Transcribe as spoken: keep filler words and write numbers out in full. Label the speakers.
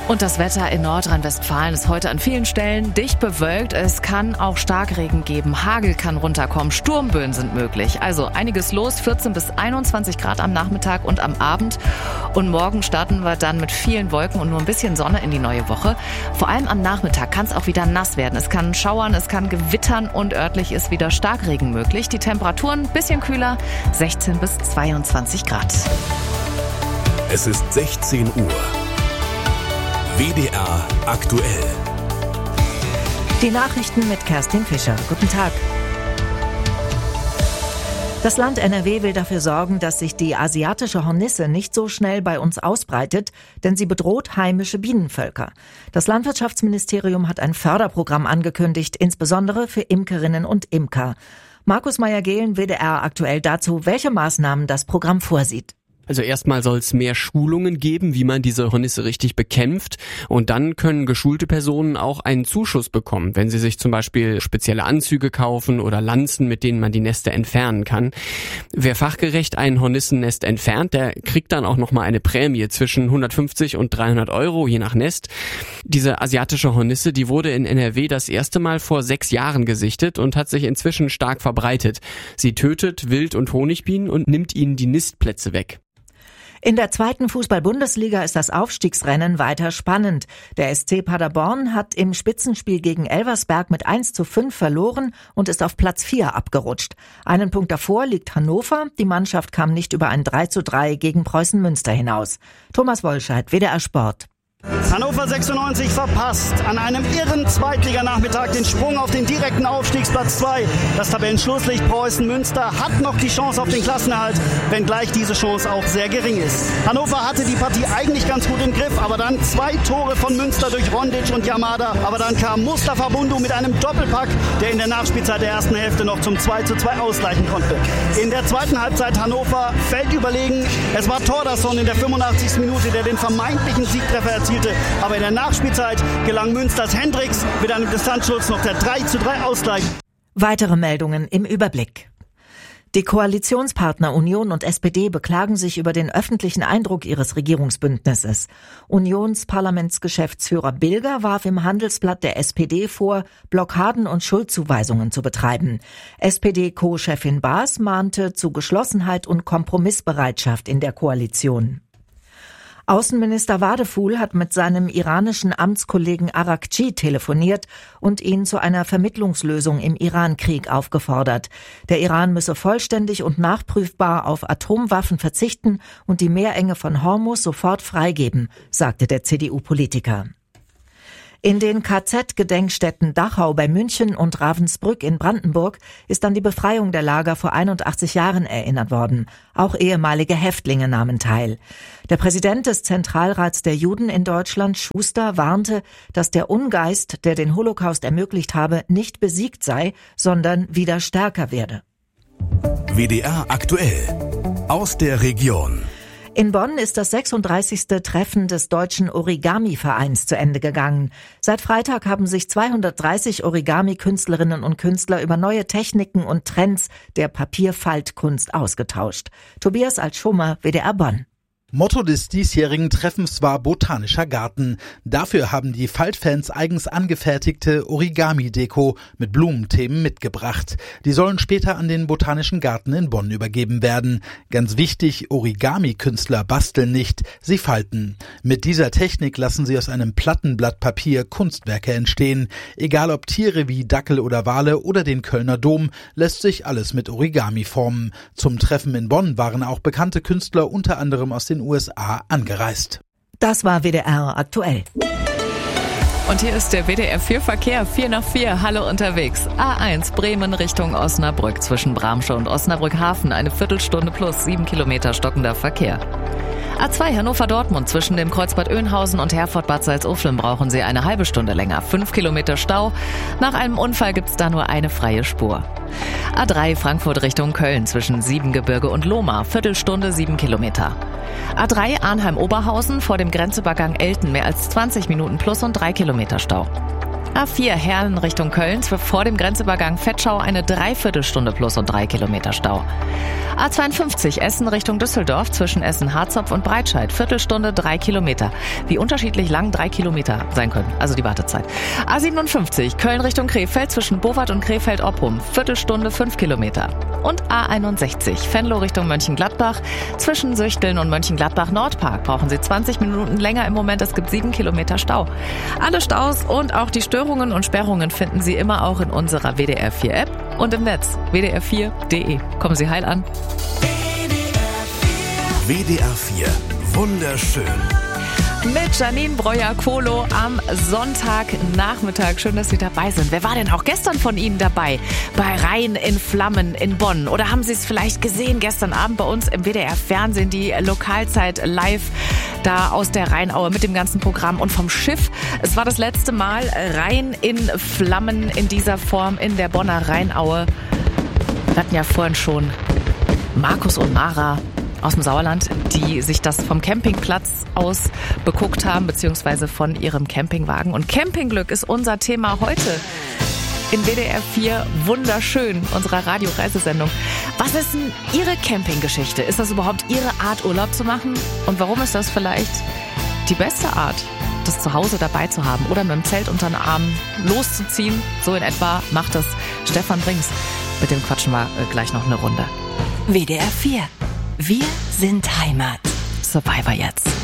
Speaker 1: Und das Wetter in Nordrhein-Westfalen ist heute an vielen Stellen dicht bewölkt. Es kann auch Starkregen geben, Hagel kann runterkommen, Sturmböen sind möglich. Also einiges los, vierzehn bis einundzwanzig Grad am Nachmittag und am Abend. Und morgen starten wir dann mit vielen Wolken und nur ein bisschen Sonne in die neue Woche. Vor allem am Nachmittag kann es auch wieder nass werden. Es kann schauern, es kann gewittern und örtlich ist wieder Starkregen möglich. Die Temperaturen ein bisschen kühler, sechzehn bis zweiundzwanzig Grad.
Speaker 2: Es ist sechzehn Uhr. W D R aktuell.
Speaker 3: Die Nachrichten mit Kerstin Fischer. Guten Tag. Das Land N R W will dafür sorgen, dass sich die asiatische Hornisse nicht so schnell bei uns ausbreitet, denn sie bedroht heimische Bienenvölker. Das Landwirtschaftsministerium hat ein Förderprogramm angekündigt, insbesondere für Imkerinnen und Imker. Markus Meyer-Gehlen, W D R aktuell dazu, welche Maßnahmen das Programm vorsieht.
Speaker 4: Also erstmal soll es mehr Schulungen geben, wie man diese Hornisse richtig bekämpft. Und dann können geschulte Personen auch einen Zuschuss bekommen, wenn sie sich zum Beispiel spezielle Anzüge kaufen oder Lanzen, mit denen man die Nester entfernen kann. Wer fachgerecht ein Hornissennest entfernt, der kriegt dann auch nochmal eine Prämie zwischen hundertfünfzig und dreihundert Euro, je nach Nest. Diese asiatische Hornisse, die wurde in N R W das erste Mal vor sechs Jahren gesichtet und hat sich inzwischen stark verbreitet. Sie tötet Wild- und Honigbienen und nimmt ihnen die Nistplätze weg.
Speaker 3: In der zweiten Fußball-Bundesliga ist das Aufstiegsrennen weiter spannend. Der S C Paderborn hat im Spitzenspiel gegen Elversberg mit eins zu fünf verloren und ist auf Platz vier abgerutscht. Einen Punkt davor liegt Hannover. Die Mannschaft kam nicht über ein drei zu drei gegen Preußen Münster hinaus. Thomas Wollscheid, W D R Sport.
Speaker 5: Hannover sechsundneunzig verpasst an einem irren Zweitliganachmittag den Sprung auf den direkten Aufstiegsplatz zwei. Das Tabellenschlusslicht Preußen Münster hat noch die Chance auf den Klassenerhalt, wenngleich diese Chance auch sehr gering ist. Hannover hatte die Partie eigentlich ganz gut im Griff, aber dann zwei Tore von Münster durch Rondic und Yamada. Aber dann kam Mustafa Bundu mit einem Doppelpack, der in der Nachspielzeit der ersten Hälfte noch zum zwei zu zwei ausgleichen konnte. In der zweiten Halbzeit Hannover fällt überlegen. Es war Thordarson in der fünfundachtzigsten Minute, der den vermeintlichen Siegtreffer erzielte. Aber in der Nachspielzeit gelang Münsters Hendricks mit einem Distanzschuss noch der drei zu drei Ausgleich.
Speaker 3: Weitere Meldungen im Überblick. Die Koalitionspartner Union und S P D beklagen sich über den öffentlichen Eindruck ihres Regierungsbündnisses. Unionsparlamentsgeschäftsführer Bilger warf im Handelsblatt der S P D vor, Blockaden und Schuldzuweisungen zu betreiben. S P D-Co-Chefin Baas mahnte zu Geschlossenheit und Kompromissbereitschaft in der Koalition. Außenminister Wadefuhl hat mit seinem iranischen Amtskollegen Arakci telefoniert und ihn zu einer Vermittlungslösung im Iran-Krieg aufgefordert. Der Iran müsse vollständig und nachprüfbar auf Atomwaffen verzichten und die Meerenge von Hormuz sofort freigeben, sagte der C D U-Politiker. In den K Z-Gedenkstätten Dachau bei München und Ravensbrück in Brandenburg ist an die Befreiung der Lager vor einundachtzig Jahren erinnert worden. Auch ehemalige Häftlinge nahmen teil. Der Präsident des Zentralrats der Juden in Deutschland, Schuster, warnte, dass der Ungeist, der den Holocaust ermöglicht habe, nicht besiegt sei, sondern wieder stärker werde.
Speaker 2: W D R aktuell. Aus der Region.
Speaker 3: In Bonn ist das sechsunddreißigste Treffen des Deutschen Origami-Vereins zu Ende gegangen. Seit Freitag haben sich zweihundertdreißig Origami-Künstlerinnen und Künstler über neue Techniken und Trends der Papierfaltkunst ausgetauscht. Tobias Altschummer, W D R Bonn.
Speaker 6: Motto des diesjährigen Treffens war Botanischer Garten. Dafür haben die Faltfans eigens angefertigte Origami-Deko mit Blumenthemen mitgebracht. Die sollen später an den Botanischen Garten in Bonn übergeben werden. Ganz wichtig, Origami-Künstler basteln nicht, sie falten. Mit dieser Technik lassen sie aus einem Plattenblatt Papier Kunstwerke entstehen. Egal ob Tiere wie Dackel oder Wale oder den Kölner Dom, lässt sich alles mit Origami formen. Zum Treffen in Bonn waren auch bekannte Künstler unter anderem aus den U S A angereist.
Speaker 3: Das war W D R aktuell.
Speaker 1: Und hier ist der W D R vier Verkehr, vier nach vier, Halle unterwegs. A eins Bremen Richtung Osnabrück, zwischen Bramsche und Osnabrück Hafen, eine Viertelstunde plus sieben Kilometer stockender Verkehr. A zwei Hannover-Dortmund, zwischen dem Kreuzbad Oeynhausen und Herford-Bad Salzuflen brauchen Sie eine halbe Stunde länger. Fünf Kilometer Stau. Nach einem Unfall gibt's da nur eine freie Spur. A drei Frankfurt Richtung Köln, zwischen Siebengebirge und Lohmar, Viertelstunde sieben Kilometer. A drei Arnheim-Oberhausen, vor dem Grenzübergang Elten, mehr als zwanzig Minuten plus und drei Kilometer Stau. A vier Herlen Richtung Köln, vor dem Grenzübergang Vetschau eine Dreiviertelstunde plus und drei Kilometer Stau. A zweiundfünfzig Essen Richtung Düsseldorf zwischen Essen-Harzopf und Breitscheid, Viertelstunde, drei Kilometer. Wie unterschiedlich lang drei Kilometer sein können, also die Wartezeit. A siebenundfünfzig Köln Richtung Krefeld zwischen Bowart und Krefeld-Oppum, Viertelstunde, fünf Kilometer. Und A einundsechzig Venlo Richtung Mönchengladbach zwischen Süchteln und Mönchengladbach-Nordpark brauchen Sie zwanzig Minuten länger im Moment, es gibt sieben Kilometer Stau. Alle Staus und auch die Störungen und Sperrungen finden Sie immer auch in unserer W D R vier App und im Netz w d r vier punkt d e. Kommen Sie heil an.
Speaker 2: W D R vier. Wunderschön.
Speaker 1: Mit Janine Breuer-Kohlo am Sonntagnachmittag. Schön, dass Sie dabei sind. Wer war denn auch gestern von Ihnen dabei? Bei Rhein in Flammen in Bonn. Oder haben Sie es vielleicht gesehen gestern Abend bei uns im W D R-Fernsehen, die Lokalzeit live da aus der Rheinaue mit dem ganzen Programm und vom Schiff. Es war das letzte Mal Rhein in Flammen in dieser Form in der Bonner Rheinaue. Wir hatten ja vorhin schon Markus und Mara aus dem Sauerland, die sich das vom Campingplatz aus beguckt haben, beziehungsweise von ihrem Campingwagen. Und Campingglück ist unser Thema heute in W D R vier Wunderschön, unserer Radioreisesendung. Was ist denn Ihre Campinggeschichte? Ist das überhaupt Ihre Art, Urlaub zu machen? Und warum ist das vielleicht die beste Art, das zu Hause dabei zu haben oder mit dem Zelt unter den Arm loszuziehen? So in etwa macht das Stefan Brings. Mit dem quatschen wir gleich noch eine Runde.
Speaker 7: W D R vier. Wir sind Heimat.
Speaker 1: Survivor jetzt.